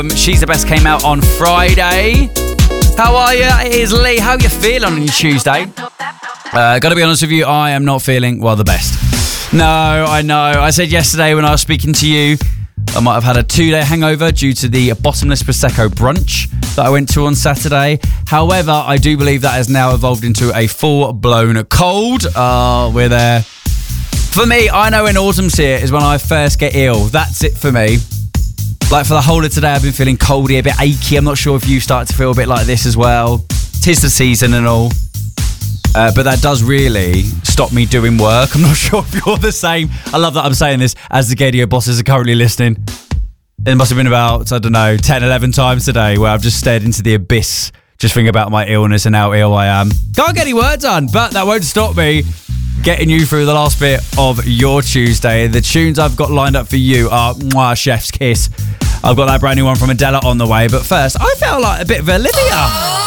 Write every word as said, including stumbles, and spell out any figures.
She's the Best came out on Friday. How are you? It is Lee. How you feeling on your Tuesday? Uh, gotta be honest with you, I am not feeling, well, the best. No, I know. I said yesterday when I was speaking to you, I might have had a two-day hangover due to the bottomless Prosecco brunch that I went to on Saturday. However, I do believe that has now evolved into a full-blown cold. Uh, we're there. For me, I know when autumn's here is when I first get ill. That's it for me. Like for the whole of today, I've been feeling coldy, a bit achy. I'm not sure if you start to feel a bit like this as well. 'Tis the season and all. Uh, but that does really stop me doing work. I'm not sure if you're the same. I love that I'm saying this as the Gadio bosses are currently listening. It must have been about, I don't know, ten, eleven times today where I've just stared into the abyss, just thinking about my illness and how ill I am. Can't get any work done, but that won't stop me getting you through the last bit of your Tuesday. The tunes I've got lined up for you are Mwah, Chef's Kiss. I've got that brand new one from Adele on the way, but first, I felt like a bit of Olivia.